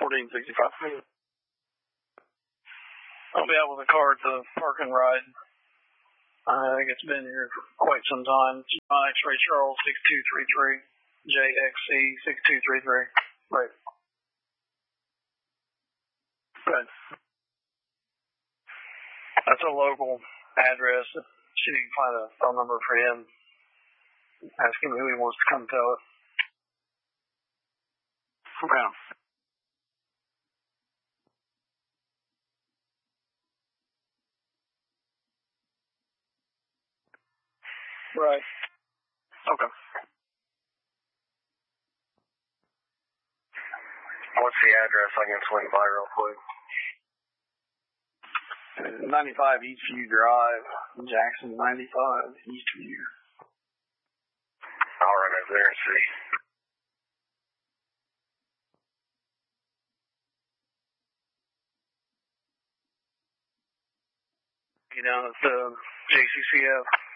1465. I'll be out with a car at the park and ride. I think it's been here for quite some time. X-Ray Charles 6233, JXC 6233. Right. Good. That's a local address. See if you can find a phone number for him. Ask him who he wants to come tell it. Okay. Right. Okay. What's the address I can swing by real quick? 95 Eastview Drive, Jackson 95 Eastview. I'll run over there and see. You down at the JCCF?